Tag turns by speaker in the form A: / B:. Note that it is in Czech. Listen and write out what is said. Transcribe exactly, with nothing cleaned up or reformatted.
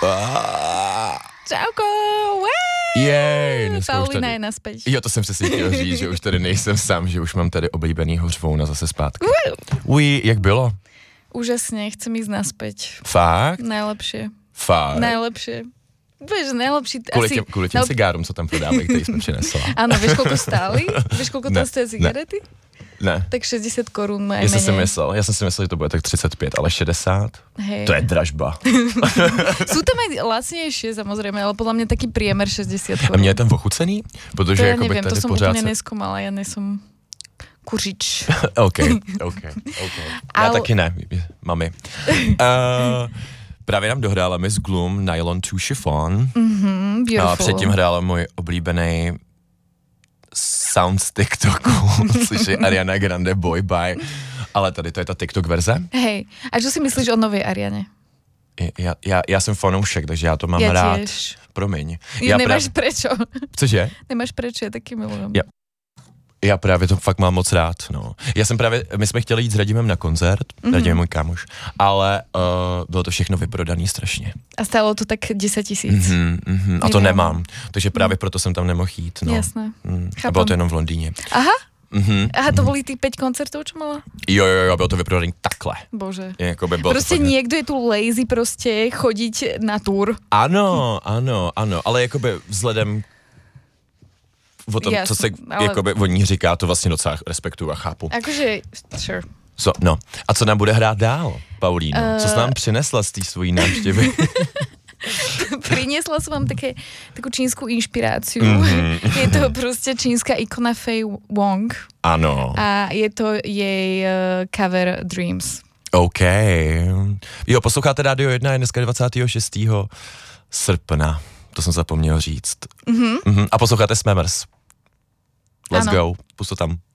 A: Čauko!
B: Jej,
A: Paulina je naspäť.
B: Jo, to jsem přesně chtěl říct, že už tady nejsem sám, že už mám tady oblíbený hořvouna zase zpátky. Uj, jak bylo?
A: Úžasne, chcem ísť naspäť.
B: Fakt?
A: Najlepšie.
B: Fakt?
A: Najlepšie. Vieš, najlepší...
B: Kvůli
A: asi,
B: těm, kvůli těm
A: no,
B: cigárům, co tam prodávají, který jsme přinesla.
A: Áno, vieš, koľko stáli? Vieš, koľko tam stojí cigarety?
B: Ne.
A: Tak šedesát korún má
B: Já jsem si myslel, já jsem si myslel, že to bude tak třicet pět, ale šedesát?
A: Hej.
B: To je dražba.
A: Sú tam aj lacnejšie, samozrejme, ale podľa mňa taký priemer šedesát korún.
B: A mě je ten ochucený? Protože
A: to ja
B: jakoby
A: neviem,
B: tady
A: to som
B: pořád
A: úplne
B: se...
A: neskomala, ja nesom kuřič.
B: OK, OK, OK. Já
A: Ale...
B: taky ne, mami. Uh, právě nám dohrála Miss Gloom Nylon two Chiffon.
A: Mhm, beautiful.
B: A předtím hrála můj oblíbený sound z TikToku, což je Ariana Grande Boy Bye. Ale tady to je ta TikTok verze.
A: Hej, a čo si myslíš o novej Ariane?
B: Já, já, já jsem fanoušek, takže já to mám
A: ja
B: rád.
A: Tiež.
B: Promiň.
A: Ja
B: Já
A: nemáš
B: prav...
A: prečo.
B: Cože?
A: Nemáš prečo, ja taky milujem.
B: Ja. Já právě to fakt mám moc rád, no. Já jsem právě, my jsme chtěli jít s Radimem na koncert, mm-hmm. Radim je můj kámoš, ale uh, bylo to všechno vyprodaný strašně.
A: A stálo to tak deset tisíc.
B: Mm-hmm, mm-hmm. A to nemám, takže právě mm. proto jsem tam nemohl jít, no.
A: Jasné.
B: Mm. A bylo to jenom v Londýně.
A: Aha.
B: Mm-hmm.
A: Aha, to boli tých päť koncertov, čo mala?
B: Jo, jo, jo, bylo to vyprodaný takhle.
A: Bože.
B: Jakoby bylo
A: prostě
B: to fakt...
A: niekto je tu lazy prostě chodiť na tour.
B: Ano, ano, ano, ale jakoby vzhledem o tom,
A: Jasne,
B: co se
A: ale...
B: jakoby o ní říká, to vlastně docela respektuju a chápu.
A: Akože, sure.
B: So, no, a co nám bude hrát dál, Paulíno?
A: Uh...
B: Co jsi nám přinesla z té svojí návštěvy?
A: Priniesla som vám také, takú čínsku inšpiráciu. Mm-hmm. Je to prostě čínska ikona Fei Wong.
B: Ano.
A: A je to jej uh, cover Dreams.
B: OK. Jo, posloucháte Rádio jedna, je dneska dvacátého šestého srpna. To jsem zapomněl říct. Mm-hmm. Mm-hmm. A posloucháte Smemers. Let's
A: ano.
B: go. Pust to tam.